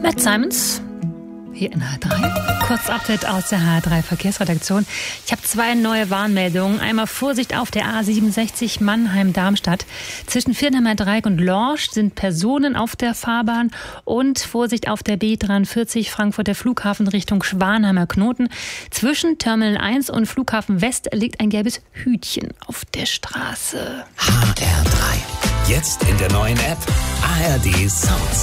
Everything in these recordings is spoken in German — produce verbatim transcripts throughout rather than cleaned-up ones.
Matt Simons hier in H drei. Kurz Update aus der H drei Verkehrsredaktion. Ich habe zwei neue Warnmeldungen. Einmal Vorsicht auf der A siebenundsechzig Mannheim-Darmstadt. Zwischen Viernheimer Dreieck und Lorsch sind Personen auf der Fahrbahn. Und Vorsicht auf der B dreiundvierzig Frankfurter Flughafen Richtung Schwanheimer Knoten. Zwischen Terminal eins und Flughafen West liegt ein gelbes Hütchen auf der Straße. H R drei. Jetzt in der neuen App A R D Sounds.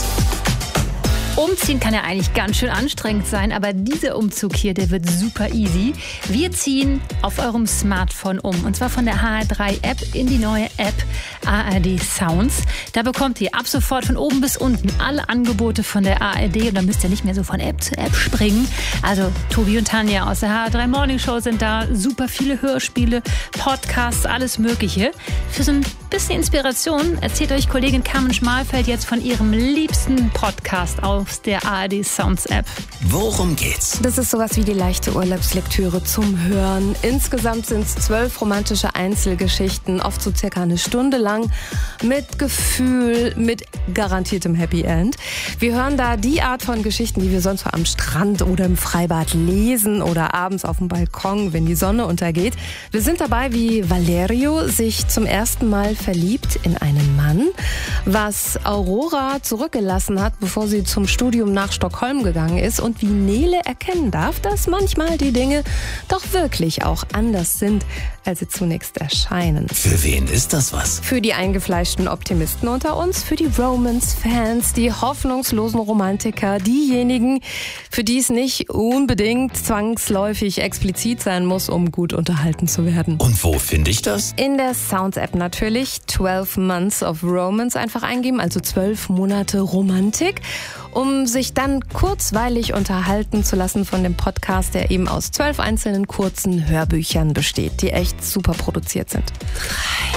Umziehen kann ja eigentlich ganz schön anstrengend sein, aber dieser Umzug hier, der wird super easy. Wir ziehen auf eurem Smartphone um, und zwar von der H R drei App in die neue App A R D Sounds. Da bekommt ihr ab sofort von oben bis unten alle Angebote von der A R D und dann müsst ihr nicht mehr so von App zu App springen. Also Tobi und Tanja aus der H R drei Morning Show sind da, super viele Hörspiele, Podcasts, alles Mögliche. Für so ein bisschen Inspiration erzählt euch Kollegin Carmen Schmalfeld jetzt von ihrem liebsten Podcast aus der A R D Sounds App. Worum geht's? Das ist sowas wie die leichte Urlaubslektüre zum Hören. Insgesamt sind es zwölf romantische Einzelgeschichten, oft so circa eine Stunde lang, mit Gefühl, mit garantiertem Happy End. Wir hören da die Art von Geschichten, die wir sonst so am Strand oder im Freibad lesen oder abends auf dem Balkon, wenn die Sonne untergeht. Wir sind dabei, wie Valerio sich zum ersten Mal verliebt in einen Mann, was Aurora zurückgelassen hat, bevor sie zum Studium nach Stockholm gegangen ist, und wie Nele erkennen darf, dass manchmal die Dinge doch wirklich auch anders sind, als sie zunächst erscheinen. Für wen ist das was? Für die eingefleischten Optimisten unter uns, für die Romance-Fans, die hoffnungslosen Romantiker, diejenigen, für die es nicht unbedingt zwangsläufig explizit sein muss, um gut unterhalten zu werden. Und wo finde ich das? In der Sounds-App natürlich. twelve Months of Romance einfach eingeben, also zwölf Monate Romantik, um sich dann kurzweilig unterhalten zu lassen von dem Podcast, der eben aus zwölf einzelnen kurzen Hörbüchern besteht, die echt super produziert sind. Drei.